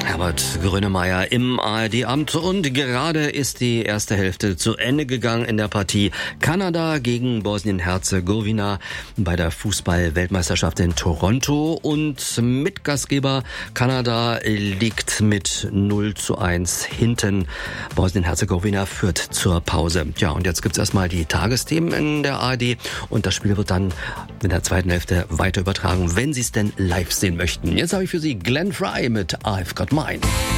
Herbert Grönemeyer im ARD-Amt und gerade ist die erste Hälfte zu Ende gegangen in der Partie Kanada gegen Bosnien-Herzegowina bei der Fußball-Weltmeisterschaft in Toronto und Mitgastgeber Kanada liegt mit 0:1 hinten. Bosnien-Herzegowina führt zur Pause. Ja, und jetzt gibt's erstmal die Tagesthemen in der ARD und das Spiel wird dann in der zweiten Hälfte weiter übertragen, wenn Sie es denn live sehen möchten. Jetzt habe ich für Sie Glenn Frey mit I've Got Mine.